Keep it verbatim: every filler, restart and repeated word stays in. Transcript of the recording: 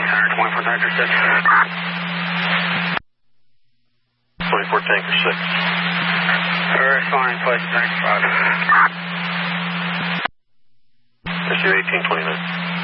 twenty-four Tanker six. twenty-four Tanker six. Responding, place Tanker five. Issue eighteen twenty-nine.